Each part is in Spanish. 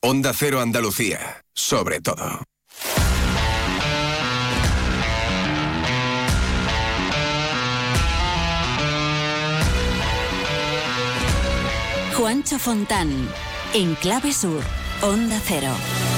Onda Cero Andalucía, sobre todo. Juancho Fontán, en Clave Sur, Onda Cero.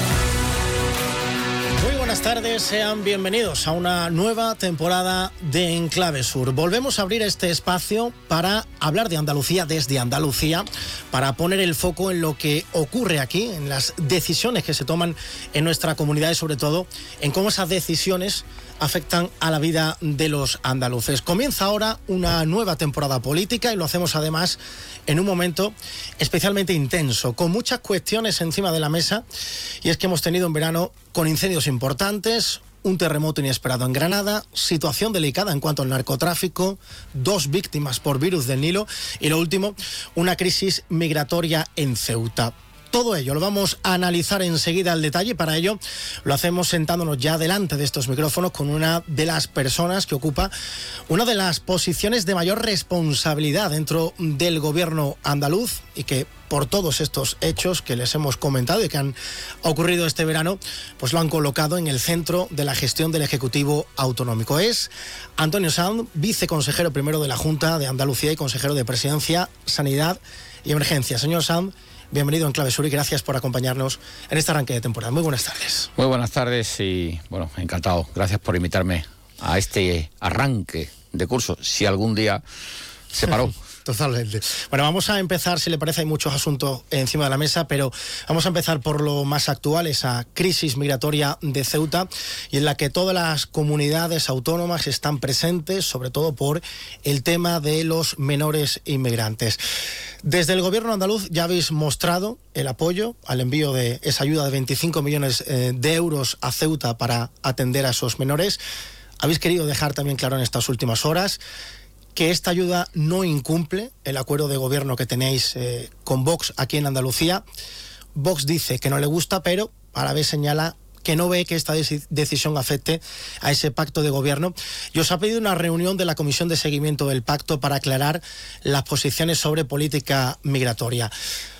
Muy buenas tardes, sean bienvenidos a una nueva temporada de En Clave Sur. Volvemos a abrir este espacio para hablar de Andalucía desde Andalucía, para poner el foco en lo que ocurre aquí, en las decisiones que se toman en nuestra comunidad y sobre todo en cómo esas decisiones afectan a la vida de los andaluces. Comienza ahora una nueva temporada política y lo hacemos además en un momento especialmente intenso, con muchas cuestiones encima de la mesa, y es que hemos tenido un verano con incendios importantes, un terremoto inesperado en Granada, situación delicada en cuanto al narcotráfico, 2 víctimas por virus del Nilo y lo último, una crisis migratoria en Ceuta. Todo ello lo vamos a analizar enseguida al detalle. Para ello lo hacemos sentándonos ya delante de estos micrófonos con una de las personas que ocupa una de las posiciones de mayor responsabilidad dentro del gobierno andaluz y que por todos estos hechos que les hemos comentado y que han ocurrido este verano, pues lo han colocado en el centro de la gestión del Ejecutivo Autonómico. Es Antonio Sanz, viceconsejero primero de la Junta de Andalucía y consejero de Presidencia, Sanidad y Emergencia. Señor Sanz, bienvenido en Clave Sur y gracias por acompañarnos en este arranque de temporada. Muy buenas tardes. Muy buenas tardes y, bueno, encantado. Gracias por invitarme a este arranque de curso, si algún día se paró. Totalmente. Bueno, vamos a empezar, si le parece, hay muchos asuntos encima de la mesa, pero vamos a empezar por lo más actual, esa crisis migratoria de Ceuta, y en la que todas las comunidades autónomas están presentes, sobre todo por el tema de los menores inmigrantes. Desde el gobierno andaluz ya habéis mostrado el apoyo al envío de esa ayuda de 25 millones de euros a Ceuta para atender a esos menores. Habéis querido dejar también claro en estas últimas horas que esta ayuda no incumple el acuerdo de gobierno que tenéis con Vox aquí en Andalucía. Vox dice que no le gusta, pero a la vez señala que no ve que esta decisión afecte a ese pacto de gobierno. Y os ha pedido una reunión de la Comisión de Seguimiento del Pacto para aclarar las posiciones sobre política migratoria.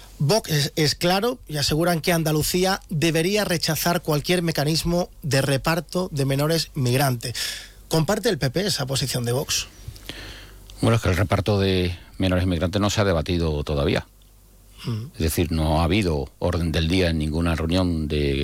Vox es claro y aseguran que Andalucía debería rechazar cualquier mecanismo de reparto de menores migrantes. ¿Comparte el PP esa posición de Vox? Bueno, es que el reparto de menores inmigrantes no se ha debatido todavía. Es decir, no ha habido orden del día en ninguna reunión de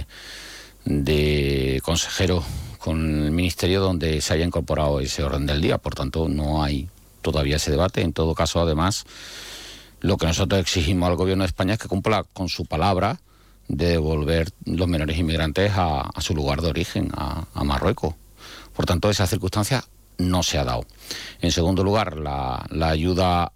consejeros con el Ministerio donde se haya incorporado ese orden del día. Por tanto, no hay todavía ese debate. En todo caso, además, lo que nosotros exigimos al Gobierno de España es que cumpla con su palabra de devolver los menores inmigrantes a su lugar de origen, a Marruecos. Por tanto, esa circunstancia no se ha dado. En segundo lugar, la ayuda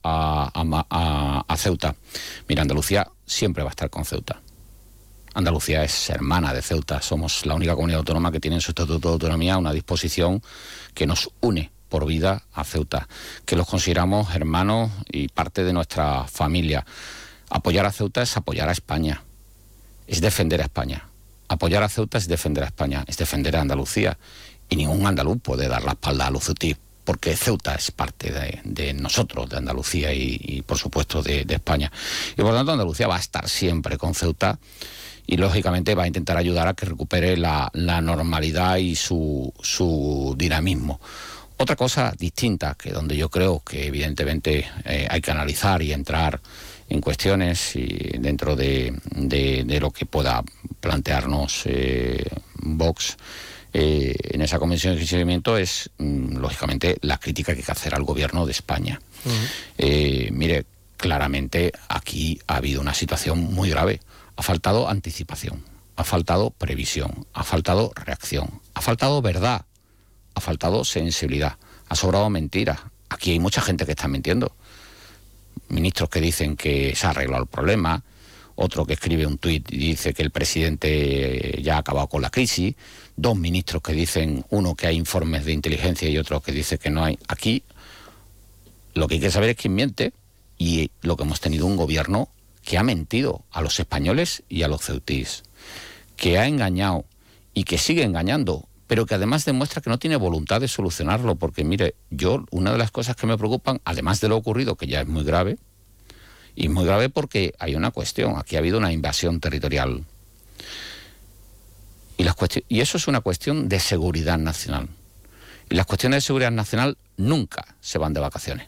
a Ceuta. Mira, Andalucía siempre va a estar con Ceuta. Andalucía es hermana de Ceuta. Somos la única comunidad autónoma que tiene en su estatuto de autonomía una disposición que nos une por vida a Ceuta, que los consideramos hermanos y parte de nuestra familia. Apoyar a Ceuta es apoyar a España, es defender a España. Apoyar a Ceuta es defender a España, es defender a Andalucía. Y ningún andaluz puede dar la espalda a los ceutíes, porque Ceuta es parte de nosotros, de Andalucía y por supuesto de España. Y por tanto Andalucía va a estar siempre con Ceuta y lógicamente va a intentar ayudar a que recupere la normalidad y su dinamismo. Otra cosa distinta, que donde yo creo que evidentemente hay que analizar y entrar en cuestiones y dentro de lo que pueda plantearnos Vox, en esa comisión de seguimiento es, lógicamente, la crítica que hay que hacer al gobierno de España. Mire, claramente aquí ha habido una situación muy grave. Ha faltado anticipación, ha faltado previsión, ha faltado reacción, ha faltado verdad, ha faltado sensibilidad, ha sobrado mentira. Aquí hay mucha gente que está mintiendo. Ministros que dicen que se ha arreglado el problema, otro que escribe un tuit y dice que el presidente ya ha acabado con la crisis, 2 ministros que dicen, uno que hay informes de inteligencia y otro que dice que no hay. Aquí lo que hay que saber es quién miente, y lo que hemos tenido un gobierno que ha mentido a los españoles y a los ceutíes, que ha engañado y que sigue engañando, pero que además demuestra que no tiene voluntad de solucionarlo, porque mire, yo una de las cosas que me preocupan, además de lo ocurrido, que ya es muy grave, y muy grave porque hay una cuestión, aquí ha habido una invasión territorial Y eso es una cuestión de seguridad nacional. Y las cuestiones de seguridad nacional nunca se van de vacaciones.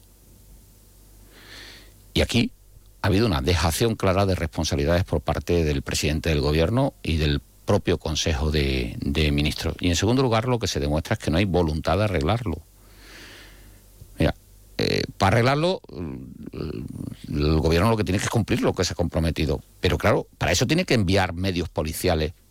Y aquí ha habido una dejación clara de responsabilidades por parte del presidente del gobierno y del propio Consejo de Ministros. Y en segundo lugar, lo que se demuestra es que no hay voluntad de arreglarlo. Mira, para arreglarlo, el gobierno lo que tiene que es cumplir lo que se ha comprometido. Pero claro, para eso tiene que enviar medios policiales